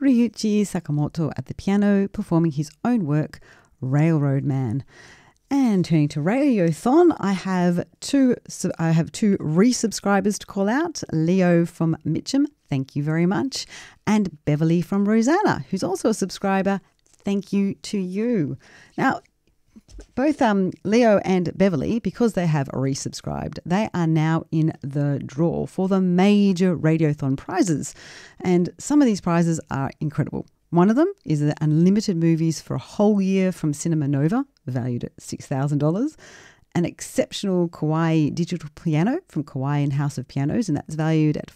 Ryuichi Sakamoto at the piano, performing his own work, Railroad Man. And turning to Radiothon, I have two resubscribers to call out. Leo from Mitcham, thank you very much. And Beverly from Rosanna, who's also a subscriber. Thank you to you. Now, both Leo and Beverly, because they have resubscribed, they are now in the draw for the major Radiothon prizes. And some of these prizes are incredible. One of them is the unlimited movies for a whole year from Cinema Nova, valued at $6,000. An exceptional Kawai digital piano from Kawai and House of Pianos, and that's valued at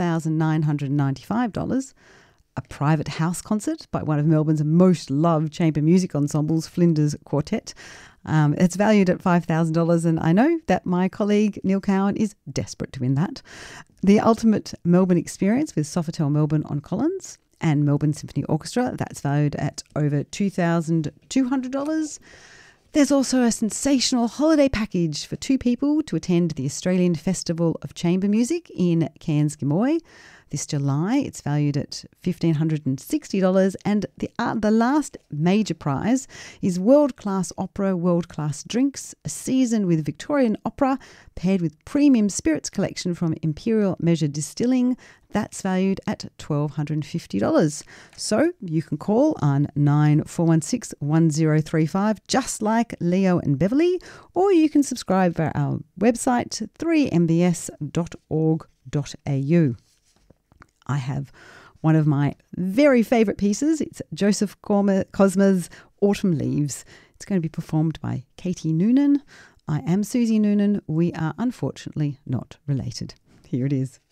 $4,995. A private house concert by one of Melbourne's most loved chamber music ensembles, Flinders Quartet. It's valued at $5,000, and I know that my colleague Neil Cowan is desperate to win that. The ultimate Melbourne experience with Sofitel Melbourne on Collins and Melbourne Symphony Orchestra, that's valued at over $2,200. There's also a sensational holiday package for two people to attend the Australian Festival of Chamber Music in Cairns Gamoy this July. It's valued at $1,560. And the last major prize is world-class opera, world-class drinks, a season with Victorian opera paired with premium spirits collection from Imperial Measure Distilling. That's valued at $1,250. So you can call on 9416 1035, just like Leo and Beverly, or you can subscribe via our website, 3mbs.org.au. I have one of my very favourite pieces. It's Joseph Cosma's Autumn Leaves. It's going to be performed by Katie Noonan. I am Susie Noonan. We are unfortunately not related. Here it is.